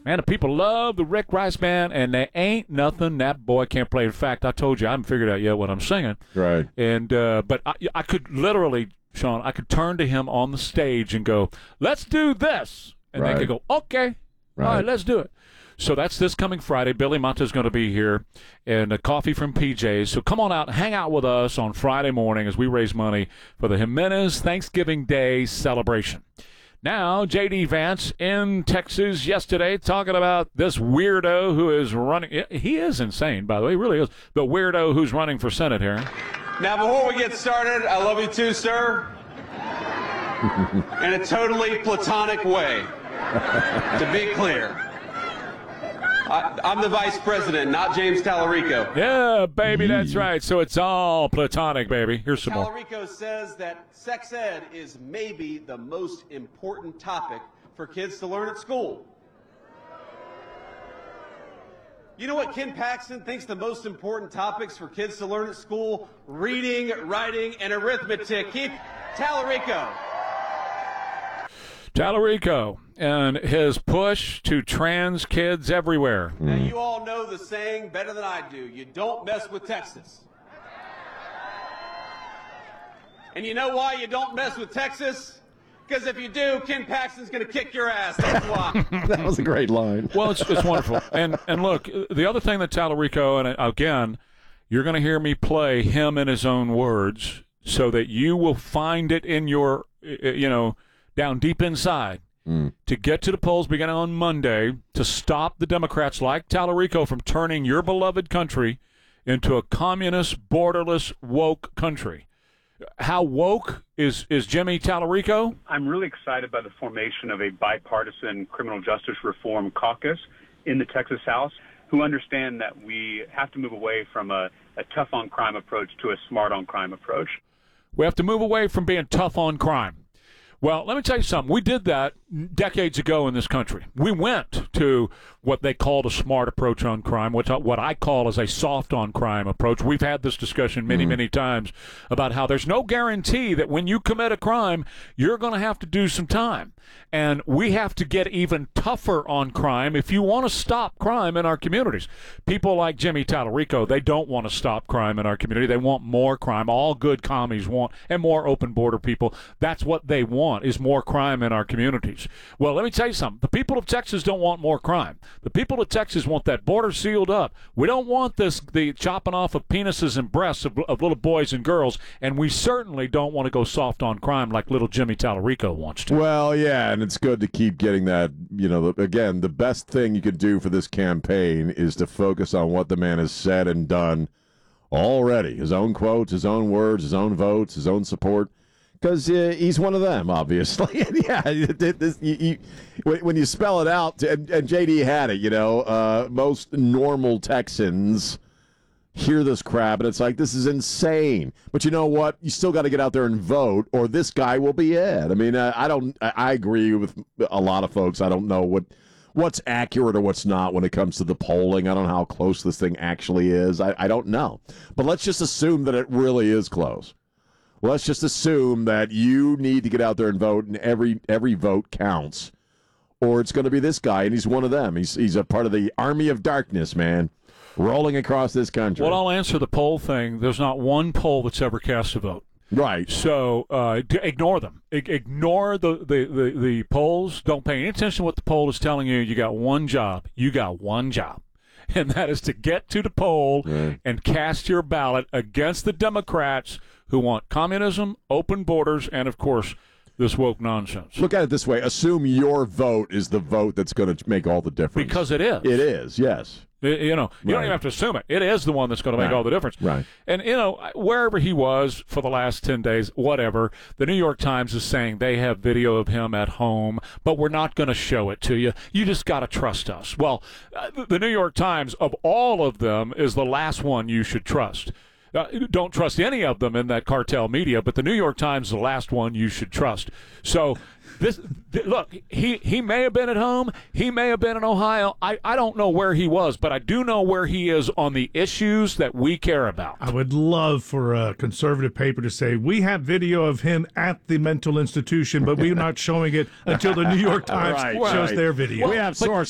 Man, the people love the Rick Rice Band, and there ain't nothing that boy can't play. In fact, I told you I haven't figured out yet what I'm singing. Right. And but I could literally, Sean, I could turn to him on the stage and go, "Let's do this," and they could go, "Okay, all right, let's do it." So that's this coming Friday. Billy Monta's going to be here, and a coffee from PJ's. So come on out and hang out with us on Friday morning as we raise money for the Jimenez Thanksgiving Day celebration. Now, J.D. Vance in Texas yesterday talking about this weirdo who is running. He is insane, by the way. He really is. The weirdo who's running for Senate here. Now, before we get started, I love you too, sir. In a totally platonic way, to be clear. I'm the vice president, not James Tallarico. Yeah, baby, that's right. So it's all platonic, baby. Here's some more. Tallarico says that sex ed is maybe the most important topic for kids to learn at school. You know what Ken Paxton thinks the most important topics for kids to learn at school? Reading, writing, and arithmetic. Keep Tallarico. Tallarico and his push to trans kids everywhere. Now, you all know the saying better than I do. You don't mess with Texas. And you know why you don't mess with Texas? Because if you do, Ken Paxton's going to kick your ass. That's why. That was a great line. Well, it's wonderful. And look, the other thing that Tallarico, and again, you're going to hear me play him in his own words so that you will find it in your, down deep inside to get to the polls beginning on Monday to stop the Democrats like Tallarico from turning your beloved country into a communist, borderless, woke country. How woke is Jimmy Tallarico? I'm really excited by the formation of a bipartisan criminal justice reform caucus in the Texas House who understand that we have to move away from a tough-on-crime approach to a smart-on-crime approach. We have to move away from being tough on crime. Well, let me tell you something. We did that decades ago in this country. We went to what they called a smart approach on crime, what I call as a soft on crime approach. We've had this discussion many, many times about how there's no guarantee that when you commit a crime, you're going to have to do some time. And we have to get even tougher on crime if you want to stop crime in our communities. People like Jimmy Tallarico, they don't want to stop crime in our community. They want more crime. All good commies want, and more open border people. That's what they want, is more crime in our communities. Well, let me tell you something. The people of Texas don't want more crime. The people of Texas want that border sealed up. We don't want the chopping off of penises and breasts of little boys and girls, and we certainly don't want to go soft on crime like little Jimmy Tallarico wants to. Well, yeah, and it's good to keep getting that, again, the best thing you could do for this campaign is to focus on what the man has said and done already. His own quotes, his own words, his own votes, his own support. Because he's one of them, obviously. And yeah, when you spell it out, and JD had it, most normal Texans hear this crap, and it's like, this is insane. But you know what? You still got to get out there and vote, or this guy will be it. I mean, I agree with a lot of folks. I don't know what's accurate or what's not when it comes to the polling. I don't know how close this thing actually is. I don't know. But let's just assume that it really is close. Let's just assume that you need to get out there and vote, and every vote counts, or it's going to be this guy, and he's one of them. He's a part of the army of darkness, man, rolling across this country. Well, I'll answer the poll thing. There's not one poll that's ever cast a vote. Right. So ignore them. Ignore the polls. Don't pay any attention to what the poll is telling you. You got one job. And that is to get to the poll and cast your ballot against the Democrats who want communism, open borders, and, of course, this woke nonsense. Look at it this way. Assume your vote is the vote that's going to make all the difference. Because it is. It is, yes. You don't even have to assume it. It is the one that's going to make all the difference. Right. And, wherever he was for the last 10 days, whatever, the New York Times is saying they have video of him at home, but we're not going to show it to you. You just got to trust us. Well, the New York Times, of all of them, is the last one you should trust. Don't trust any of them in that cartel media, but the New York Times is the last one you should trust. So, look, he may have been at home. He may have been in Ohio. I don't know where he was, but I do know where he is on the issues that we care about. I would love for a conservative paper to say, we have video of him at the mental institution, but we're not showing it until the New York Times shows their video. We have sources.